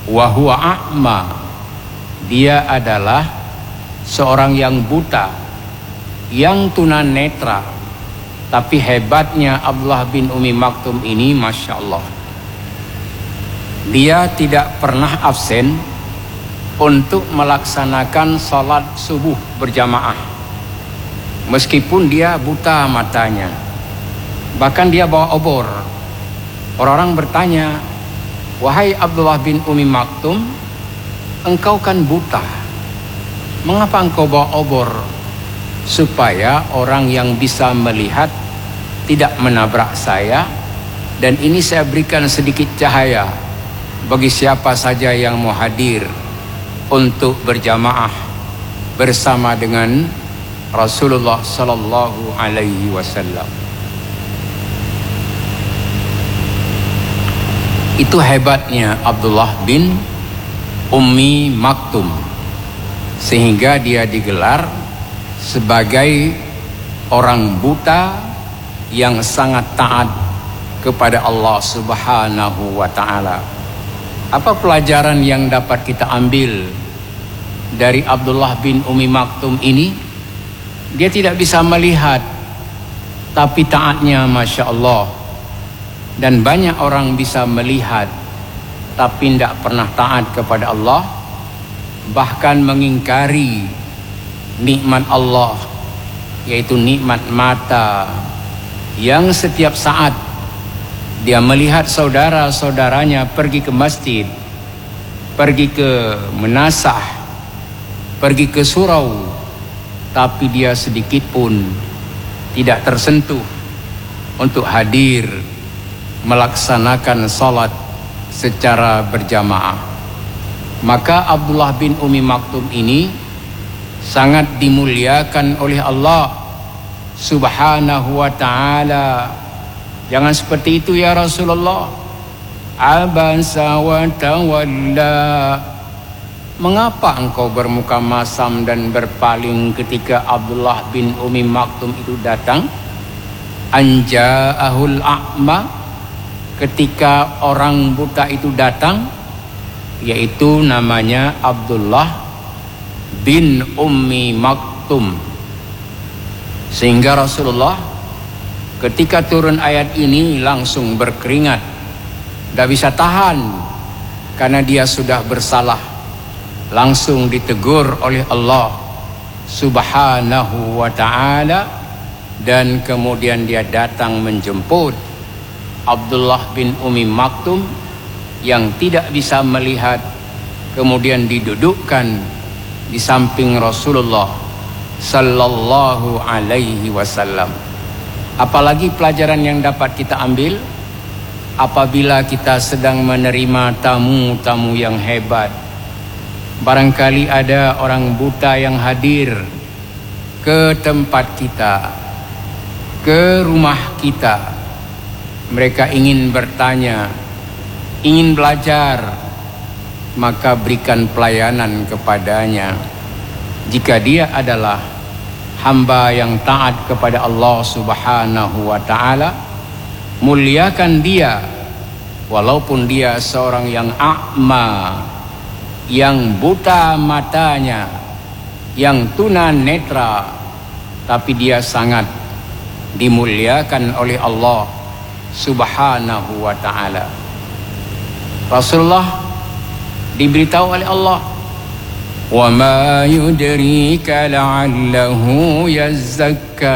wa huwa a'ma, dia adalah seorang yang buta, yang tunanetra. Tapi hebatnya Abdullah bin Ummi Maktum ini, Masya Allah, dia tidak pernah absen untuk melaksanakan salat subuh berjamaah, meskipun dia buta matanya. Bahkan dia bawa obor. Orang-orang bertanya, wahai Abdullah bin Ummi Maktum, engkau kan buta, mengapa engkau bawa obor? Supaya orang yang bisa melihat tidak menabrak saya, dan ini saya berikan sedikit cahaya bagi siapa saja yang mau hadir untuk berjamaah bersama dengan Rasulullah sallallahu alaihi wasallam. Itu hebatnya Abdullah bin Ummi Maktum, sehingga dia digelar sebagai orang buta yang sangat taat kepada Allah Subhanahu wa ta'ala. Apa pelajaran yang dapat kita ambil dari Abdullah bin Ummi Maktum ini? Dia tidak bisa melihat, tapi taatnya Masya Allah. Dan banyak orang bisa melihat tapi tidak pernah taat kepada Allah, bahkan mengingkari nikmat Allah, yaitu nikmat mata, yang setiap saat dia melihat saudara-saudaranya pergi ke masjid, pergi ke menasah, pergi ke surau, tapi dia sedikit pun tidak tersentuh untuk hadir melaksanakan salat secara berjamaah. Maka Abdullah bin Ummi Maktum ini sangat dimuliakan oleh Allah Subhanahu wa ta'ala. Jangan seperti itu ya Rasulullah. Abasa wa tawalla. Mengapa engkau bermuka masam dan berpaling ketika Abdullah bin Ummi Maktum itu datang? Anja'ahul a'ma, ketika orang buta itu datang, yaitu namanya Abdullah bin Ummi Maktum. Sehingga Rasulullah ketika turun ayat ini langsung berkeringat, tidak bisa tahan karena dia sudah bersalah. Langsung ditegur oleh Allah Subhanahu wa ta'ala, dan kemudian dia datang menjemput Abdullah bin Ummi Maktum yang tidak bisa melihat, kemudian didudukkan di samping Rasulullah sallallahu alaihi wasallam. Apalagi pelajaran yang dapat kita ambil apabila kita sedang menerima tamu-tamu yang hebat. Barangkali ada orang buta yang hadir ke tempat kita, ke rumah kita. Mereka ingin bertanya, ingin belajar, maka berikan pelayanan kepadanya. Jika dia adalah hamba yang taat kepada Allah Subhanahu wa ta'ala, muliakan dia walaupun dia seorang yang a'ma, yang buta matanya, yang tunanetra, tapi dia sangat dimuliakan oleh Allah Subhanahu wa ta'ala. Rasulullah diberitahu oleh Allah, wa ma yudrika la'allahu yazzakka.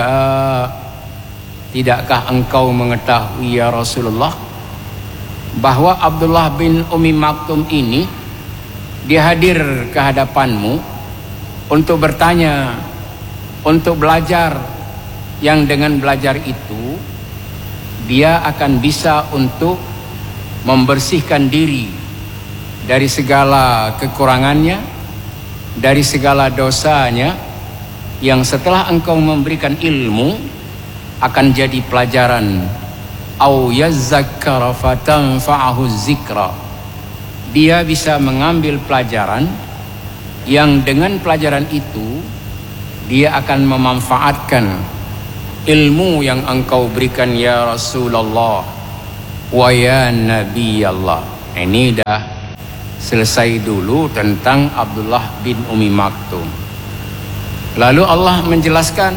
Tidakkah engkau mengetahui ya Rasulullah bahwa Abdullah bin Ummi Maktum ini dia hadir ke hadapanmu untuk bertanya, untuk belajar, yang dengan belajar itu dia akan bisa untuk membersihkan diri dari segala kekurangannya, dari segala dosanya, yang setelah engkau memberikan ilmu akan jadi pelajaran. Au yazzakkara fatanfa'ahu zikra. Dia bisa mengambil pelajaran yang dengan pelajaran itu dia akan memanfaatkan ilmu yang engkau berikan ya Rasulullah wa ya Nabi Allah. Ini dah selesai dulu tentang Abdullah bin Umi Maktum. Lalu Allah menjelaskan,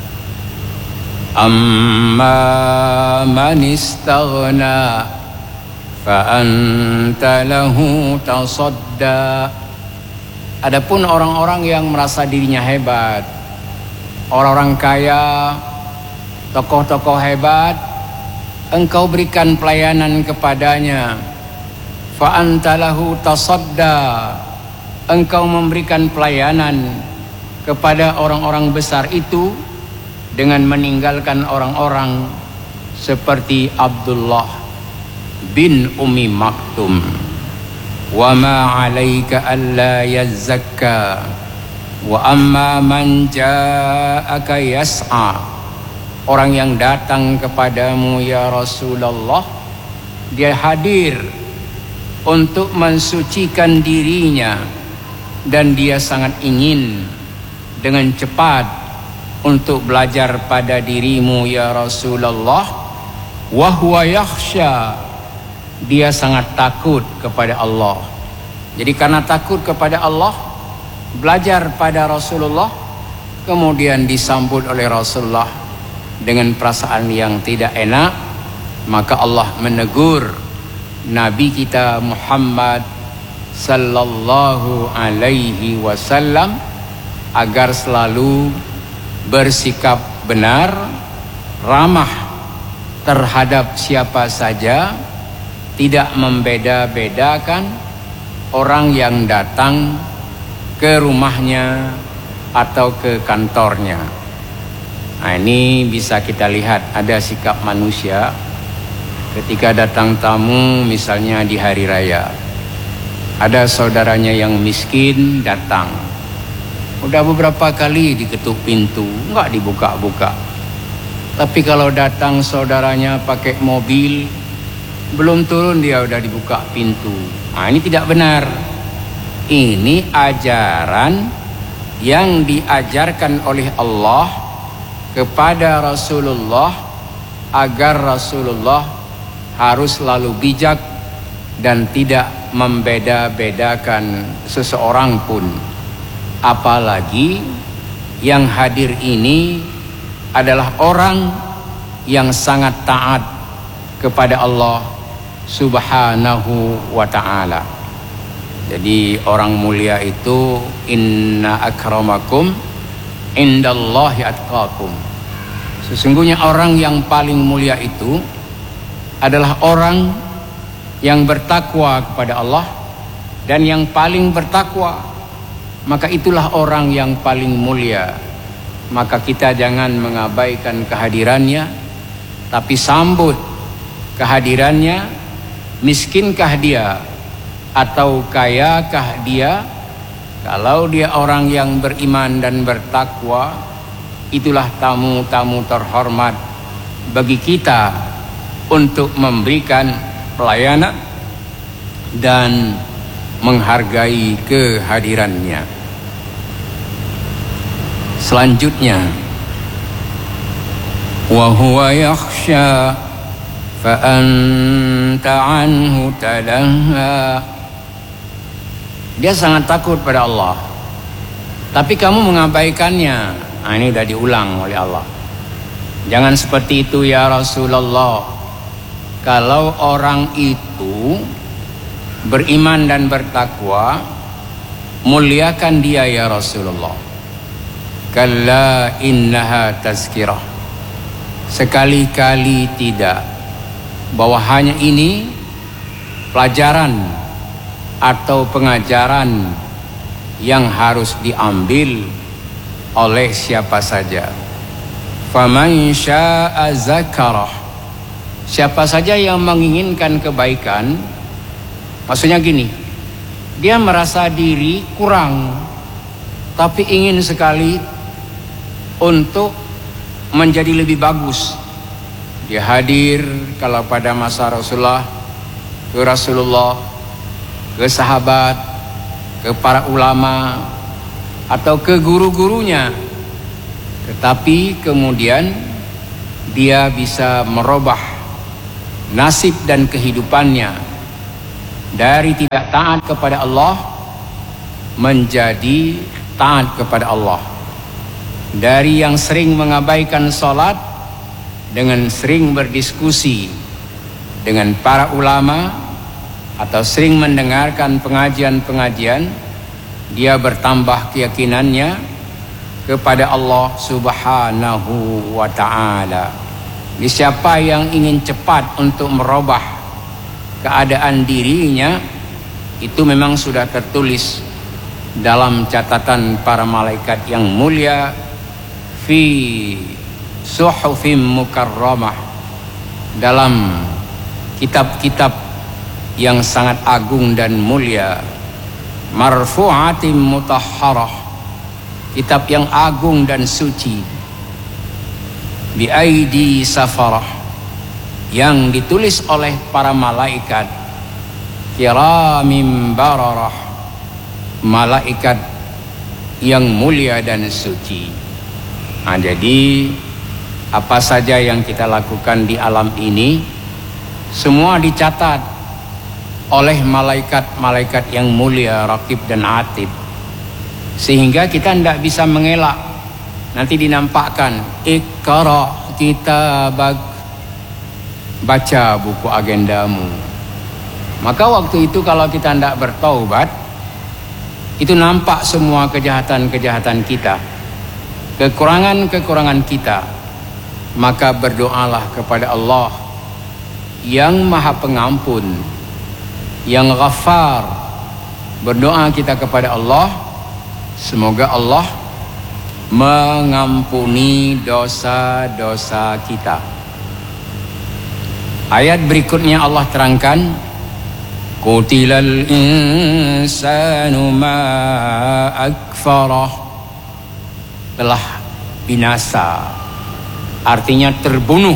amma man istaghna fa anta lahu tasadda. Adapun orang-orang yang merasa dirinya hebat, orang-orang kaya, tokoh-tokoh hebat, engkau berikan pelayanan kepadanya. Fa anta lahu tasadda, engkau memberikan pelayanan kepada orang-orang besar itu dengan meninggalkan orang-orang seperti Abdullah bin Umi Maktum. Wa ma 'alaika alla yazzakka wa amma man ja'aka yas'a. Orang yang datang kepadamu ya Rasulullah, dia hadir untuk mensucikan dirinya dan dia sangat ingin dengan cepat untuk belajar pada dirimu ya Rasulullah. Wa huwa yakhsha, dia sangat takut kepada Allah. Jadi karena takut kepada Allah, belajar pada Rasulullah, kemudian disambut oleh Rasulullah dengan perasaan yang tidak enak, maka Allah menegur Nabi kita Muhammad sallallahu alaihi wasallam agar selalu bersikap benar, ramah terhadap siapa saja, tidak membeda-bedakan orang yang datang ke rumahnya atau ke kantornya. Nah, ini bisa kita lihat ada sikap manusia ketika datang tamu, misalnya di hari raya. Ada saudaranya yang miskin datang, udah beberapa kali diketuk pintu, nggak dibuka-buka. Tapi kalau datang saudaranya pakai mobil, belum turun dia udah dibuka pintu. Nah, ini tidak benar. Ini ajaran yang diajarkan oleh Allah kepada Rasulullah agar Rasulullah harus selalu bijak dan tidak membeda-bedakan seseorang pun. Apalagi yang hadir ini adalah orang yang sangat taat kepada Allah Subhanahu wa ta'ala. Jadi orang mulia itu inna akramakum indallahi atqakum. Sesungguhnya orang yang paling mulia itu adalah orang yang bertakwa kepada Allah, dan yang paling bertakwa, maka itulah orang yang paling mulia. Maka kita jangan mengabaikan kehadirannya, tapi sambut kehadirannya. Miskinkah dia atau kayakah dia, kalau dia orang yang beriman dan bertakwa, itulah tamu-tamu terhormat bagi kita untuk memberikan pelayanan dan menghargai kehadirannya. Selanjutnya, wa huwa yakhsha fa anta anhu talaha. Dia sangat takut pada Allah, tapi kamu mengabaikannya. Nah, ini sudah diulang oleh Allah. Jangan seperti itu ya Rasulullah. Kalau orang itu beriman dan bertakwa, muliakan dia ya Rasulullah. Kalla innaha tazkirah. Sekali-kali tidak, bahwa hanya ini pelajaran atau pengajaran yang harus diambil oleh siapa saja. Faman syaa'a zakarah. Siapa saja yang menginginkan kebaikan, maksudnya gini, dia merasa diri kurang, tapi ingin sekali untuk menjadi lebih bagus. Dia hadir kalau pada masa Rasulullah, ke Rasulullah, ke sahabat, ke para ulama, atau ke guru-gurunya. Tetapi kemudian dia bisa merubah nasib dan kehidupannya dari tidak taat kepada Allah menjadi taat kepada Allah, dari yang sering mengabaikan sholat dengan sering berdiskusi dengan para ulama atau sering mendengarkan pengajian-pengajian, dia bertambah keyakinannya kepada Allah Subhanahu wa ta'ala. Siapa yang ingin cepat untuk merubah keadaan dirinya, itu memang sudah tertulis dalam catatan para malaikat yang mulia, fi suhufim mukarramah, dalam kitab-kitab yang sangat agung dan mulia, marfu'atim mutahharah, kitab yang agung dan suci, bi aidi safarah, yang ditulis oleh para malaikat kiramim bararah, malaikat yang mulia dan suci. Nah, jadi apa saja yang kita lakukan di alam ini semua dicatat oleh malaikat-malaikat yang mulia, raqib dan atid, sehingga kita tidak bisa mengelak. Nanti dinampakkan, Iqra kitabak, baca buku agendamu. Maka waktu itu kalau kita tidak bertaubat, itu nampak semua kejahatan-kejahatan kita, kekurangan-kekurangan kita. Maka berdoalah kepada Allah yang Maha Pengampun, yang Ghaffar. Berdoa kita kepada Allah, semoga Allah mengampuni dosa-dosa kita. Ayat berikutnya Allah terangkan, Qutilal insanu ma akfarah, telah binasa, artinya terbunuh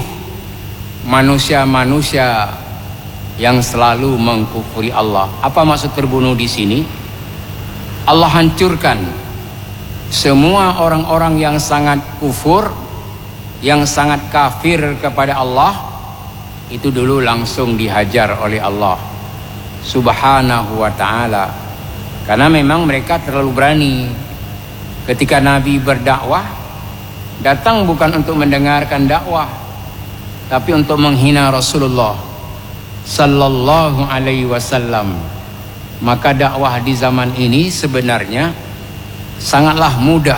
manusia-manusia yang selalu mengkufuri Allah. Apa maksud terbunuh di sini? Allah hancurkan semua orang-orang yang sangat kufur, yang sangat kafir kepada Allah, itu dulu langsung dihajar oleh Allah Subhanahu wa ta'ala. Karena memang mereka terlalu berani. Ketika Nabi berdakwah, datang bukan untuk mendengarkan dakwah, tapi untuk menghina Rasulullah sallallahu alaihi wasallam. Maka dakwah di zaman ini sebenarnya sangatlah mudah.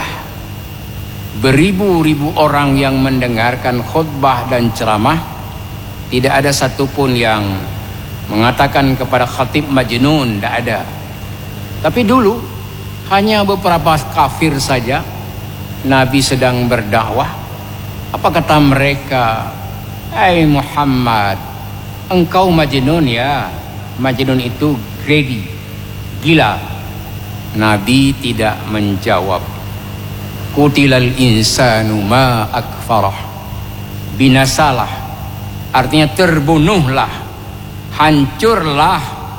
Beribu-ribu orang yang mendengarkan khutbah dan ceramah, tidak ada satupun yang mengatakan kepada khatib majnun, tidak ada. Tapi dulu hanya beberapa kafir saja Nabi sedang berdakwah. Apa kata mereka? Hai Muhammad, engkau majnun ya. Majnun itu greedy, gila. Nabi tidak menjawab. Qutilal insanu ma akfarah, binasalah, artinya terbunuhlah, hancurlah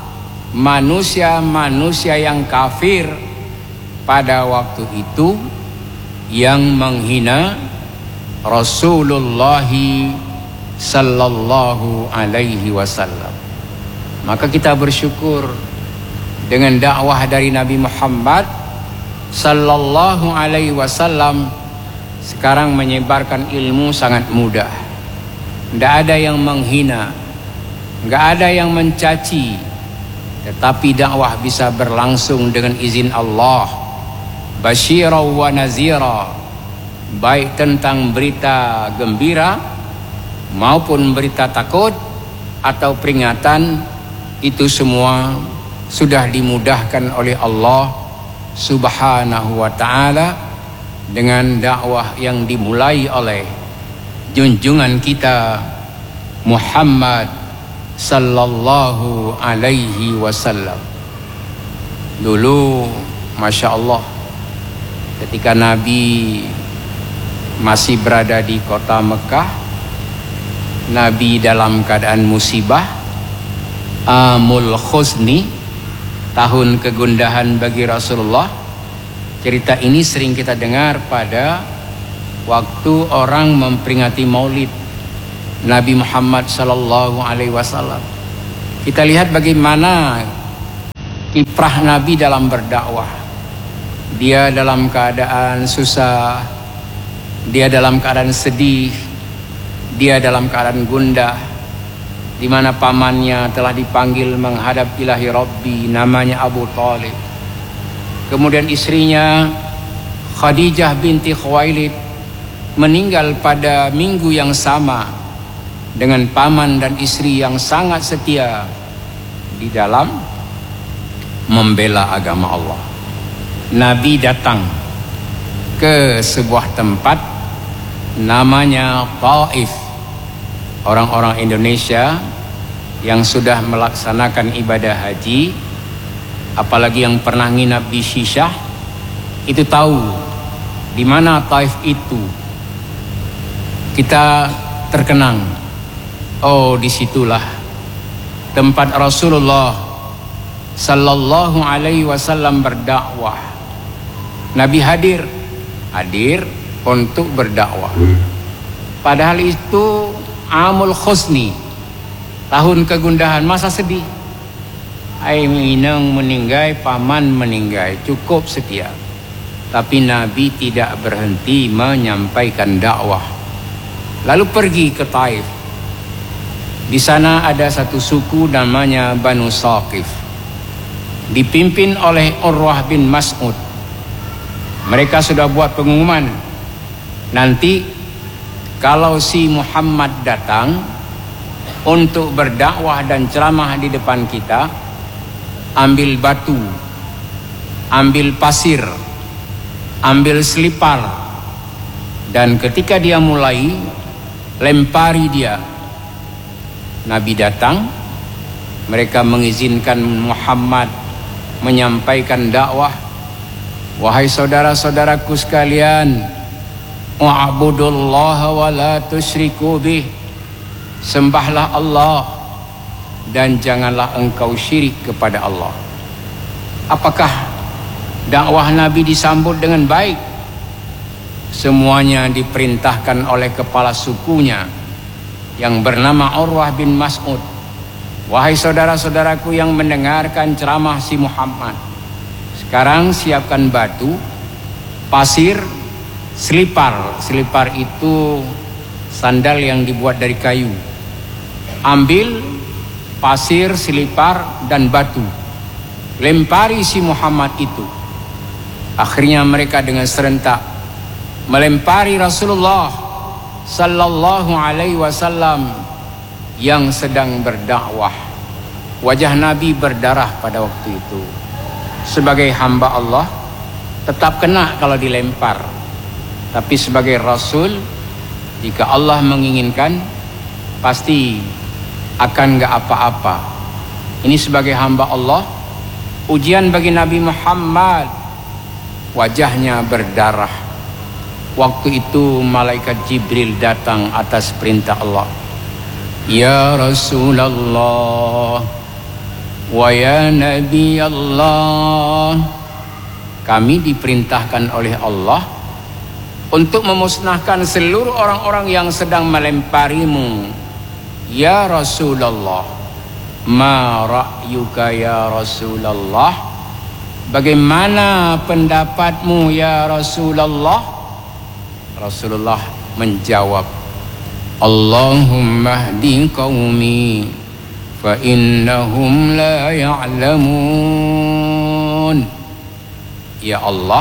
manusia-manusia yang kafir pada waktu itu, yang menghina Rasulullah sallallahu alaihi wasallam. Maka kita bersyukur dengan dakwah dari Nabi Muhammad sallallahu alaihi wasallam, sekarang menyebarkan ilmu sangat mudah. Tidak ada yang menghina, tidak ada yang mencaci, tetapi dakwah bisa berlangsung dengan izin Allah. Basyira wa nazira, baik tentang berita gembira maupun berita takut atau peringatan, itu semua sudah dimudahkan oleh Allah Subhanahu wa ta'ala dengan dakwah yang dimulai oleh junjungan kita Muhammad sallallahu alaihi wasallam. Dulu Masya Allah, ketika Nabi masih berada di kota Mekah, Nabi dalam keadaan musibah, Amul Khuzni, tahun kegundahan bagi Rasulullah. Cerita ini sering kita dengar pada waktu orang memperingati Maulid Nabi Muhammad sallallahu alaihi wasallam. Kita lihat bagaimana kiprah Nabi dalam berdakwah. Dia dalam keadaan susah, dia dalam keadaan sedih, dia dalam keadaan gundah, di mana pamannya telah dipanggil menghadap ilahi Rabbi, namanya Abu Thalib. Kemudian istrinya Khadijah binti Khuwailid meninggal pada minggu yang sama dengan paman dan istri yang sangat setia di dalam membela agama Allah. Nabi datang ke sebuah tempat namanya Taif. Orang-orang Indonesia yang sudah melaksanakan ibadah haji, apalagi yang pernah nginap di Syisyah, itu tahu di mana Taif itu. Kita terkenang, oh disitulah tempat Rasulullah Sallallahu Alaihi Wasallam berdakwah. Nabi hadir untuk berdakwah. Padahal itu Amul Khusni, tahun kegundahan, masa sedih. Ai minang meninggai, paman meninggai, cukup setia. Tapi Nabi tidak berhenti menyampaikan dakwah. Lalu pergi ke Taif. Di sana ada satu suku namanya Banu Saqif, dipimpin oleh Urwah bin Mas'ud. Mereka sudah buat pengumuman, nanti kalau si Muhammad datang untuk berdakwah dan ceramah di depan kita, ambil batu, ambil pasir, ambil selipar, dan ketika dia mulai, lempari dia. Nabi datang, mereka mengizinkan Muhammad menyampaikan dakwah. Wahai saudara-saudaraku sekalian, wa'budullaha wa la tusyriku bih, sembahlah Allah dan janganlah engkau syirik kepada Allah. Apakah dakwah Nabi disambut dengan baik? Semuanya diperintahkan oleh kepala sukunya yang bernama Urwah bin Mas'ud. Wahai saudara-saudaraku yang mendengarkan ceramah si Muhammad, sekarang siapkan batu, pasir, selipar. Selipar itu sandal yang dibuat dari kayu. Ambil pasir, selipar, dan batu, lempari si Muhammad itu. Akhirnya mereka dengan serentak melempari Rasulullah Sallallahu Alaihi Wasallam yang sedang berdakwah. Wajah Nabi berdarah pada waktu itu. Sebagai hamba Allah tetap kena kalau dilempar, tapi sebagai Rasul, jika Allah menginginkan, pasti akan gak apa-apa. Ini sebagai hamba Allah, ujian bagi Nabi Muhammad. Wajahnya berdarah. Waktu itu malaikat Jibril datang atas perintah Allah. Ya Rasulullah wa ya Nabi Allah, kami diperintahkan oleh Allah untuk memusnahkan seluruh orang-orang yang sedang melemparimu. Ya Rasulullah, ma ra'yuka ya Rasulullah, bagaimana pendapatmu ya Rasulullah? Rasulullah menjawab, Allahumma hdi qaumi fa innahum la ya'lamun. Ya Allah,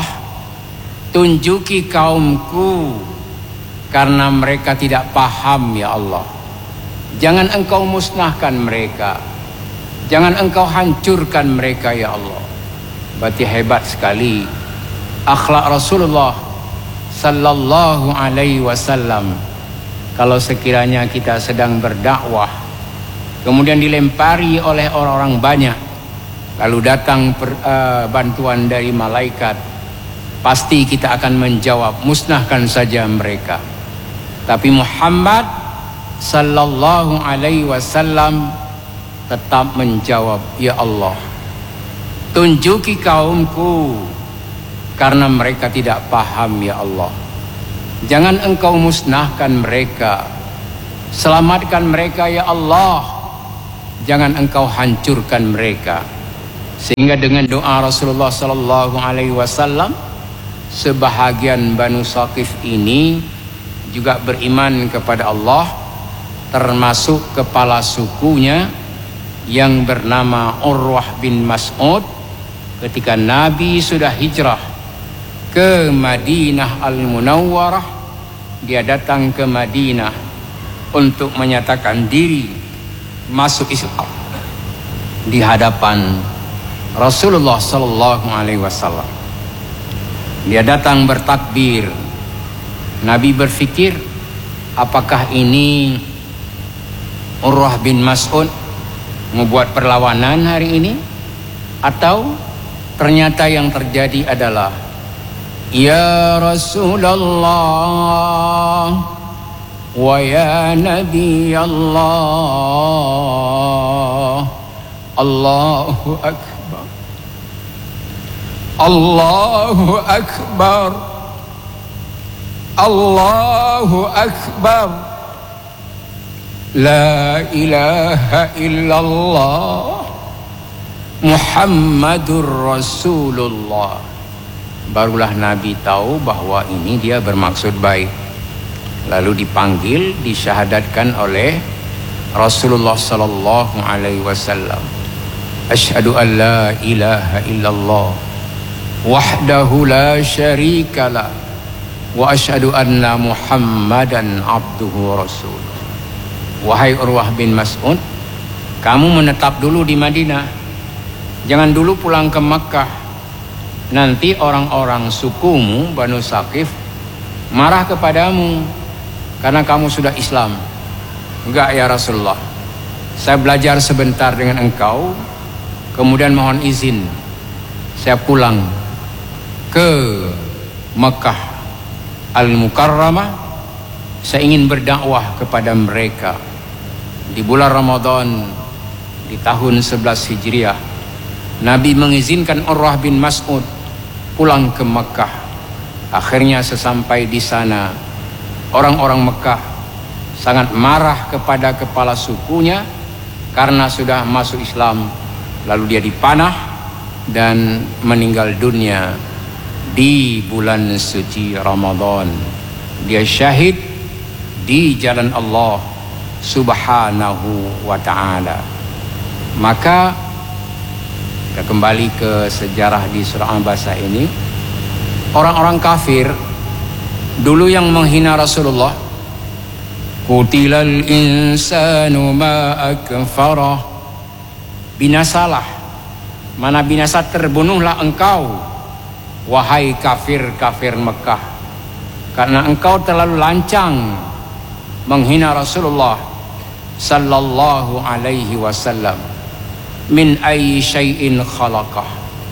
tunjuki kaumku karena mereka tidak paham ya Allah. Jangan engkau musnahkan mereka, jangan engkau hancurkan mereka ya Allah. Berarti hebat sekali akhlak Rasulullah Sallallahu Alaihi Wasallam. Kalau sekiranya kita sedang berdakwah, kemudian dilempari oleh orang-orang banyak, lalu datang bantuan dari malaikat, pasti kita akan menjawab, musnahkan saja mereka. Tapi Muhammad Sallallahu Alaihi Wasallam tetap menjawab, ya Allah, tunjuki kaumku karena mereka tidak paham ya Allah. Jangan engkau musnahkan mereka, selamatkan mereka ya Allah. jangan engkau hancurkan mereka. Sehingga dengan doa Rasulullah sallallahu alaihi wasallam, sebahagian Banu Saqif ini juga beriman kepada Allah, termasuk kepala sukunya yang bernama Urwah bin Mas'ud. Ketika Nabi sudah hijrah ke Madinah Al-Munawwarah, dia datang ke Madinah untuk menyatakan diri masuk Islam di hadapan Rasulullah sallallahu alaihi wasallam. Dia datang bertakbir. Nabi berfikir, apakah ini Urwah bin Mas'ud membuat perlawanan hari ini, atau ternyata yang terjadi adalah, ya Rasulullah wa ya Nabi Allah, Allahu Akbar, Allahu Akbar, Allahu Akbar, la ilaha illallah Muhammadur Rasulullah. Barulah Nabi tahu bahwa ini dia bermaksud baik. Lalu dipanggil, disyahadatkan oleh Rasulullah sallallahu alaihi wasallam. Asyhadu an la ilaha illallah wahdahu la syarikalah wa asyhadu anna Muhammadan abduhu rasuluh. Wahai Urwah bin Mas'ud, kamu menetap dulu di Madinah, jangan dulu pulang ke Makkah. Nanti orang-orang sukumu Banu Saqif marah kepadamu karena kamu sudah Islam. Enggak ya Rasulullah, saya belajar sebentar dengan engkau, kemudian mohon izin saya pulang ke Makkah Al-Mukarramah. Saya ingin berdakwah kepada mereka. Di bulan Ramadan di tahun 11 Hijriah, Nabi mengizinkan Urwah bin Mas'ud pulang ke Makkah. Akhirnya sesampai di sana, orang-orang Makkah sangat marah kepada kepala sukunya karena sudah masuk Islam. Lalu dia dipanah dan meninggal dunia di bulan suci Ramadan. Dia syahid di jalan Allah Subhanahu wa ta'ala. Maka kita kembali ke sejarah di surah Al-Baqarah ini. Orang-orang kafir dulu yang menghina Rasulullah, Qutilal insanu ma akfarah, binasalah, mana binasa, terbunuhlah engkau wahai kafir-kafir Mekah, karena engkau terlalu lancang menghina Rasulullah sallallahu alaihi wasallam. Min ayyi syai'in khalaqah,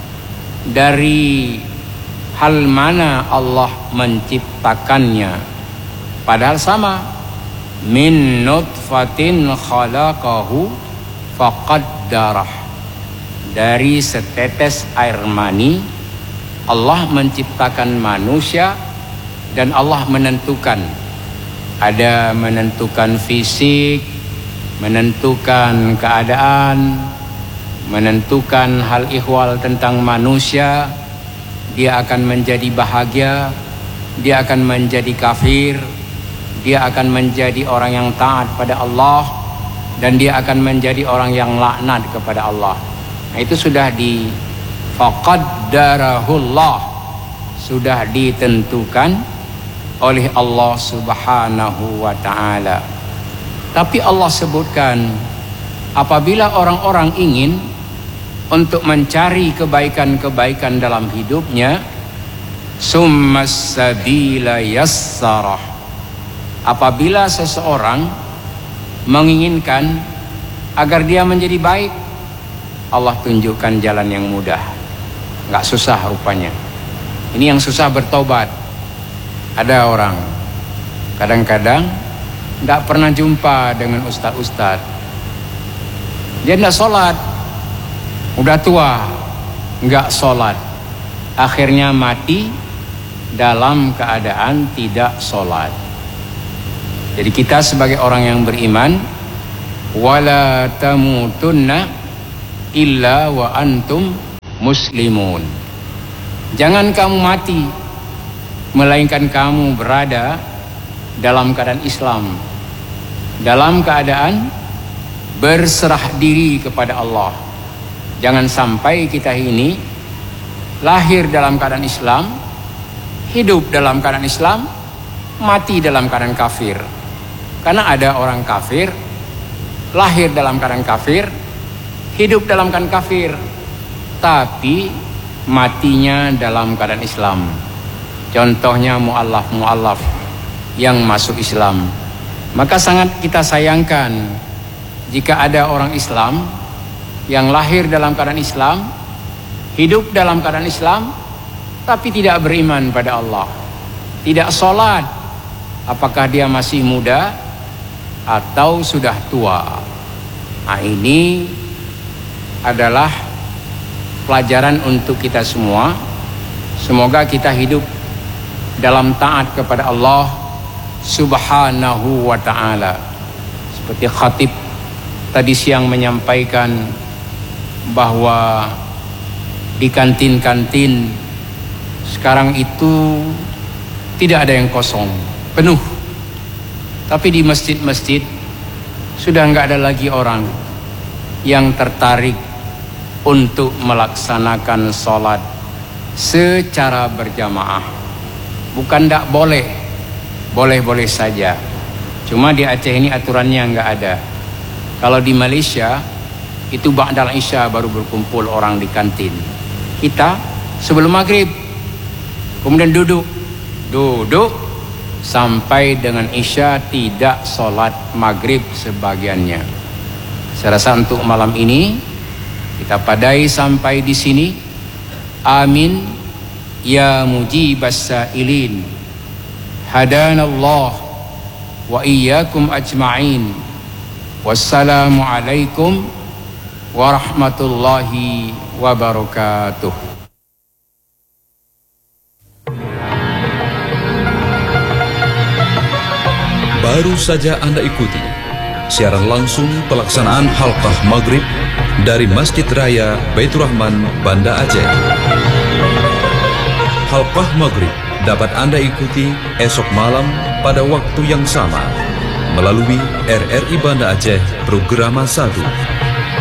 dari hal mana Allah menciptakannya, padahal sama. Min nutfatin khalaqahu faqaddarah, dari setetes air mani Allah menciptakan manusia, dan Allah menentukan, ada menentukan fisik, menentukan keadaan, menentukan hal ihwal tentang manusia. Dia akan menjadi bahagia, dia akan menjadi kafir, dia akan menjadi orang yang taat pada Allah, dan dia akan menjadi orang yang laknat kepada Allah. Nah, itu sudah di faqaddarahullah, sudah ditentukan oleh Allah Subhanahu wa ta'ala. Tapi Allah sebutkan, apabila orang-orang ingin untuk mencari kebaikan-kebaikan dalam hidupnya, summas sabila yassarah, apabila seseorang menginginkan agar dia menjadi baik, Allah tunjukkan jalan yang mudah. Nggak susah rupanya. Ini yang susah bertobat. Ada orang kadang-kadang nggak pernah jumpa dengan ustadz-ustadz. Dia nggak sholat, udah tua, nggak sholat, akhirnya mati dalam keadaan tidak sholat. Jadi kita sebagai orang yang beriman wala tamutunna illa wa antum muslimun. Jangan kamu mati melainkan kamu berada dalam keadaan Islam, dalam keadaan berserah diri kepada Allah. Jangan sampai kita ini lahir dalam keadaan Islam, hidup dalam keadaan Islam, mati dalam keadaan kafir. Karena ada orang kafir, lahir dalam keadaan kafir, hidup dalam keadaan kafir, tapi matinya dalam keadaan Islam. Contohnya mu'allaf yang masuk Islam. Maka sangat kita sayangkan jika ada orang Islam yang lahir dalam keadaan Islam, hidup dalam keadaan Islam, tapi tidak beriman pada Allah, tidak sholat. Apakah dia masih muda atau sudah tua? Nah, ini adalah pelajaran untuk kita semua. Semoga kita hidup dalam taat kepada Allah Subhanahu wa ta'ala. Seperti khatib tadi siang menyampaikan bahwa di kantin-kantin sekarang itu tidak ada yang kosong, penuh. Tapi di masjid-masjid sudah nggak ada lagi orang yang tertarik untuk melaksanakan sholat secara berjamaah. Bukan tidak boleh, boleh-boleh saja. Cuma di Aceh ini aturannya nggak ada. Kalau di Malaysia itu ba'dal isya baru berkumpul orang di kantin. Kita sebelum maghrib, kemudian duduk sampai dengan isya, tidak sholat maghrib sebagiannya. Saya rasa untuk malam ini kita padai sampai di sini. Amin ya mujibas sa'ilin. Hadanallah wa iyyakum ajma'in. Wassalamualaikum warahmatullahi wabarakatuh. Baru saja Anda ikuti siaran langsung pelaksanaan halqah maghrib dari Masjid Raya Baitur Rahman, Banda Aceh. Halqah maghrib dapat Anda ikuti esok malam pada waktu yang sama melalui RRI Banda Aceh Programa 1.